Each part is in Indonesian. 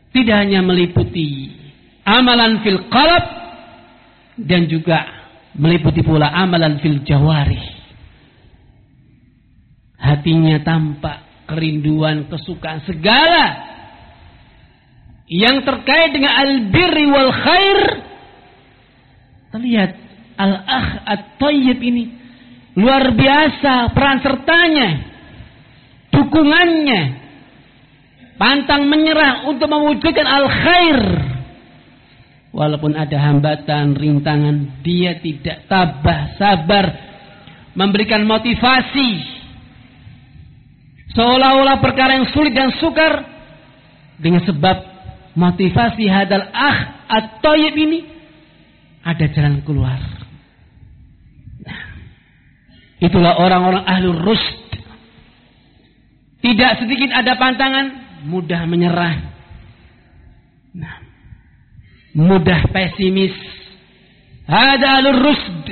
tidak hanya meliputi amalan fil qalb dan juga meliputi pula amalan fil jawarih. Hatinya tampak kerinduan, kesukaan segala yang terkait dengan al-birri wal khair. Terlihat al-akh at-thayyib ini luar biasa peran sertanya, dukungannya, pantang menyerah untuk mewujudkan al-khair. Walaupun ada hambatan, rintangan, dia tidak tabah, sabar memberikan motivasi. Seolah-olah perkara yang sulit dan sukar, dengan sebab motivasi hadal akh at-thayyib ini ada jalan keluar. Nah, itulah orang-orang ahlur rusd. Tidak sedikit ada pantangan, mudah menyerah. Nah, mudah pesimis. Hada ahlur rusd.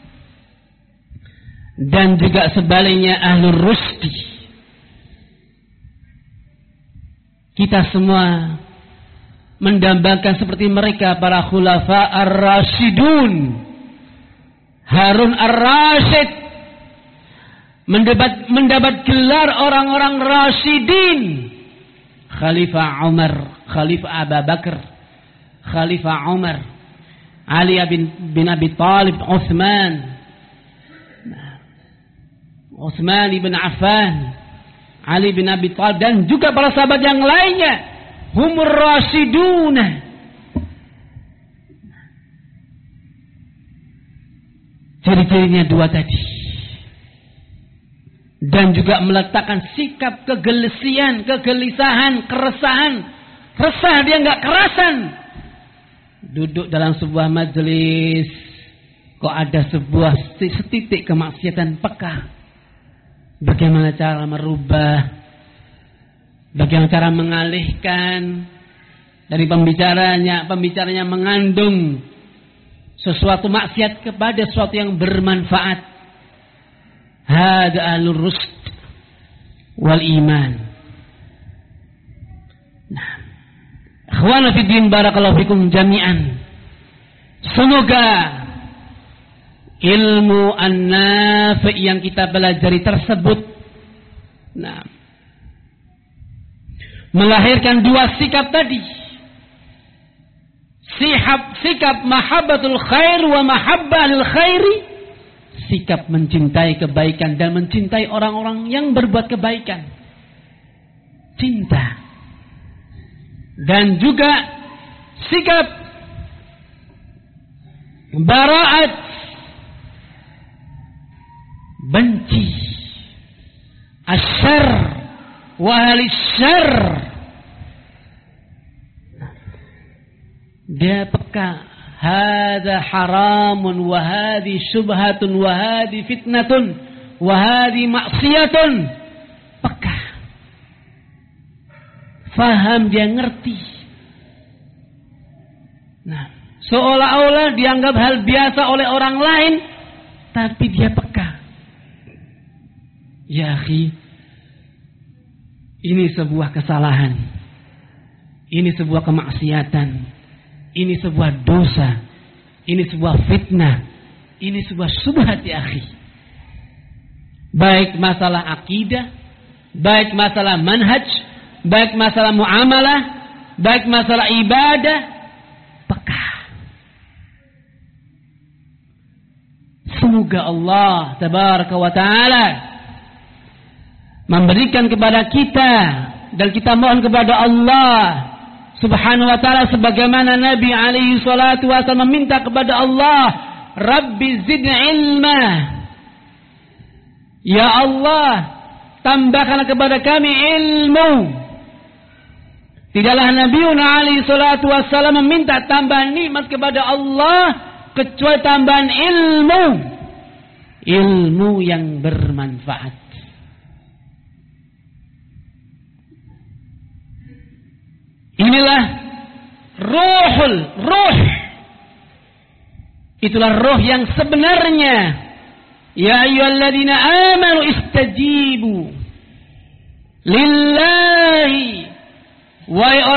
Dan juga sebaliknya ahlur rusdi. Kita semua mendambakan seperti mereka para khulafa ar-rasyidun. Harun ar-rasyid mendapat gelar orang-orang rasyidin. Khalifah Umar, Khalifah Abu Bakar, Khalifah Umar, Ali bin Abi Talib, Utsman ibn Affan, Ali bin Abi Talib, dan juga para sahabat yang lainnya. Humur rasyiduna. Ciri-cirinya dua tadi. Dan juga meletakkan sikap kegelesian, kegelisahan, keresahan. Resah, dia enggak kerasan. Duduk dalam sebuah majelis, kok ada sebuah setitik kemaksiatan, peka. Bagaimana cara merubah, bagaimana cara mengalihkan dari pembicaranya mengandung sesuatu maksiat kepada sesuatu yang bermanfaat. Hada ahlur rusd wal iman. Nah, ikhwana fi din, barakallahu fikum jami'an. Semoga ilmu an-nafi' yang kita pelajari tersebut, nah, melahirkan dua sikap tadi. Sikap mahabbatul khair wa mahabbah lil khairi. Sikap mencintai kebaikan dan mencintai orang-orang yang berbuat kebaikan. Cinta. Dan juga sikap bara'at, benci asyarr wa ahli syarr. Dia peka, hadza haramun wa hadhi syubhatun wa hadhi fitnatun wa hadhi maksiyatun. Peka, faham, dia ngerti. Nah, seolah-olah dianggap hal biasa oleh orang lain, tapi dia peka. Ya akhi, ini sebuah kesalahan, ini sebuah kemaksiatan, ini sebuah dosa, ini sebuah fitnah, ini sebuah syubhat ya akhi. Baik masalah akidah, baik masalah manhaj, baik masalah muamalah, baik masalah ibadah, peka. Semoga Allah tabaraka wa ta'ala memberikan kepada kita, dan kita mohon kepada Allah subhanahu wa ta'ala sebagaimana Nabi alaihi salatu wasallam meminta kepada Allah, Rabbi zidni ilma. Ya Allah, tambahkanlah kepada kami ilmu. Tidaklah Nabi alaihi salatu wasallam meminta tambahan nikmat kepada Allah kecuali tambahan ilmu. Ilmu yang bermanfaat. Inilah ruh. Itulah ruh yang sebenarnya. Ya ayyuhalladzina amanu istajibu lillahi wa